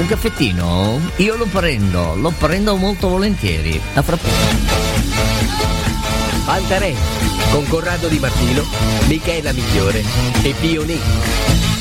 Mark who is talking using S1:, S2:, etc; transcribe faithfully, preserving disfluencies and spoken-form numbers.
S1: Un caffettino? Io lo prendo, lo prendo molto volentieri. A fra poco.
S2: Altarè con Corrado Di Martino, Michela Migliore e Pio Negri.